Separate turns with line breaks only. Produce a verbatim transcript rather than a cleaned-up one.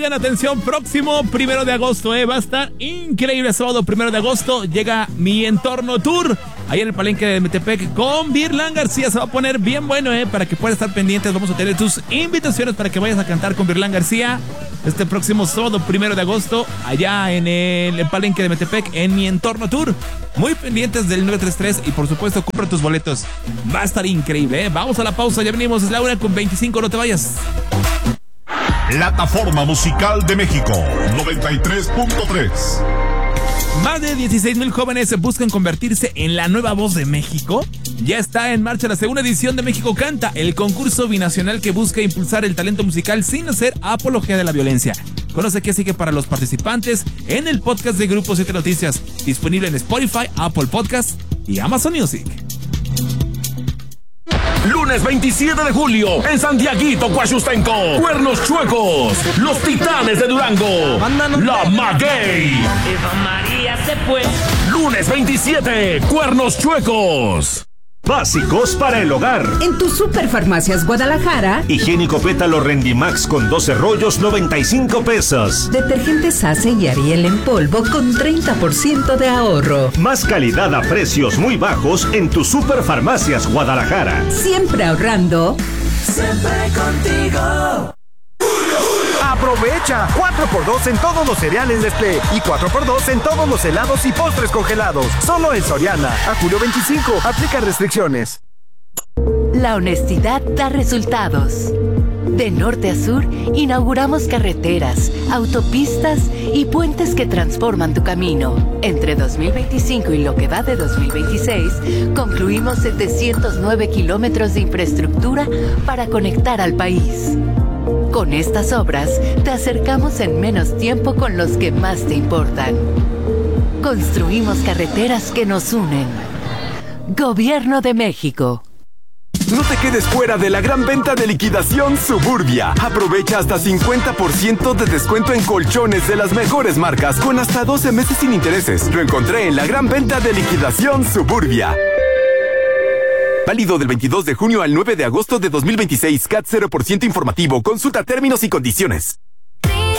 Tengan atención, próximo primero de agosto, eh, va a estar increíble. Sábado primero de agosto llega Mi Entorno Tour, ahí en el Palenque de Metepec, con Virlán García. Se va a poner bien bueno, eh, para que puedas estar pendientes. Vamos a tener tus invitaciones para que vayas a cantar con Virlán García este próximo sábado primero de agosto, allá en el Palenque de Metepec, en Mi Entorno Tour. Muy pendientes del nueve tres tres y por supuesto compra tus boletos. Va a estar increíble, eh. Vamos a la pausa, ya venimos. Es la una con veinticinco, no te vayas.
Plataforma Musical de México, noventa y tres punto tres.
Más de dieciséis mil jóvenes buscan convertirse en la nueva voz de México. Ya está en marcha la segunda edición de México Canta, el concurso binacional que busca impulsar el talento musical sin hacer apología de la violencia. Conoce qué sigue para los participantes en el podcast de Grupo siete Noticias, disponible en Spotify, Apple Podcasts y Amazon Music.
Lunes veintisiete de julio, en Santiaguito, Coahustenco, Cuernos Chuecos, Los Titanes de Durango, La Maguey.
Eva María se fue.
Lunes veintisiete, Cuernos Chuecos.
Básicos para el hogar.
En tu Superfarmacias Guadalajara.
Higiénico Pétalo Rendimax con doce rollos, noventa y cinco pesos.
Detergentes Ace y Ariel en polvo con treinta por ciento de ahorro.
Más calidad a precios muy bajos en tu Superfarmacias Guadalajara.
Siempre ahorrando.
Siempre contigo. Aprovecha cuatro por dos en todos los cereales Nestlé y cuatro por dos en todos los helados y postres congelados. Solo en Soriana. A julio veinticinco. Aplica restricciones.
La honestidad da resultados. De norte a sur, inauguramos carreteras, autopistas y puentes que transforman tu camino. Entre dos mil veinticinco y lo que va de dos mil veintiséis, concluimos setecientos nueve kilómetros de infraestructura para conectar al país. Con estas obras, te acercamos en menos tiempo con los que más te importan. Construimos carreteras que nos unen. Gobierno de México.
No te quedes fuera de la gran venta de liquidación Suburbia. Aprovecha hasta cincuenta por ciento de descuento en colchones de las mejores marcas con hasta doce meses sin intereses. Lo encontré en la gran venta de liquidación Suburbia. Válido del veintidós de junio al nueve de agosto de dos mil veintiséis. C A T cero por ciento informativo. Consulta términos y condiciones.